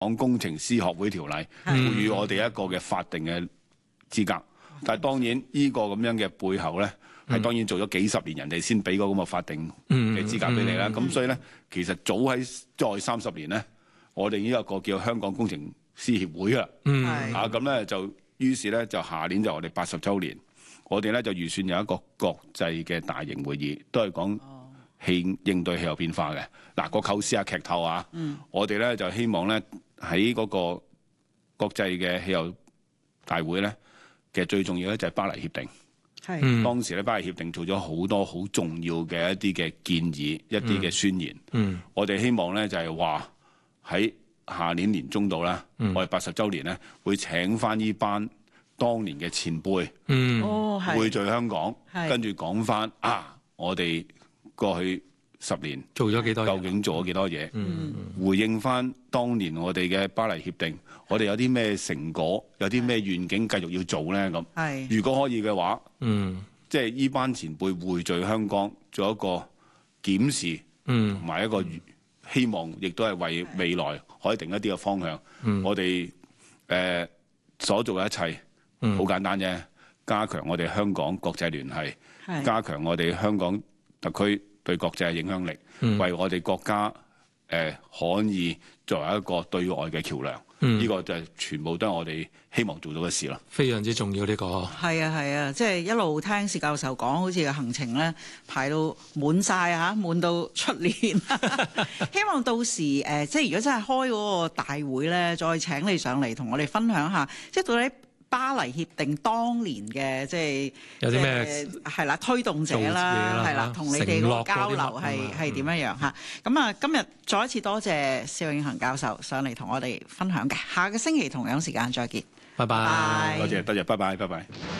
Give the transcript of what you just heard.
港工程師學會條例賦予我哋一個嘅法定嘅資格。但係當然呢個咁樣嘅背後咧，係當然做咗幾十年，人哋先俾個咁嘅法定嘅資格俾你啦。咁所以咧，其實早喺再30年咧，我哋已經有個叫香港工程師協會啦。咁咧就於是咧就下年就我哋80週年，我哋咧就預算有一個國際嘅大型會議，都係講應對氣候變化嘅。嗱，個構思劇透啊，我哋咧就希望咧喺嗰個國際嘅氣候大會咧，其實最重要咧就係巴黎協定。當時咧巴黎協定做咗好多好重要嘅一啲嘅建議，一啲嘅宣言。我哋希望咧就係話喺下年年中度啦，我哋80週年咧會請翻呢班當年嘅前輩匯聚香港，跟住講翻我哋過去10年做咗幾多，究竟做咗幾多嘢？回應翻當年我哋嘅巴黎協定，我哋有啲咩成果，有啲咩願景繼續要做咧？咁，如果可以嘅話，即係呢班前輩匯聚香港，做一個檢視，同埋一個希望，亦都係為未來可以定一啲嘅方向。我哋所做嘅一切好簡單啫，加強我哋香港國際聯繫，加強我哋香港特區對國際嘅影響力，為我哋國家可以作為一個對外嘅橋梁。呢個就係全部都係我哋希望做到嘅事啦。 非常之重要呢個。 係啊，即係一路聽薛教授講，好似個行程咧排到滿晒嚇，滿到出年。希望到時即係如果真係開嗰個大會咧，再請你上嚟同我哋分享下，即係到底巴黎協定當年嘅即係有啲咩係啦推動者啦，係啦，同你哋個交流係點樣嚇？咁啊，今日再一次多謝邵永恒教授上嚟同我哋分享嘅。下個星期同樣時間再見， 拜拜。 多謝，拜拜。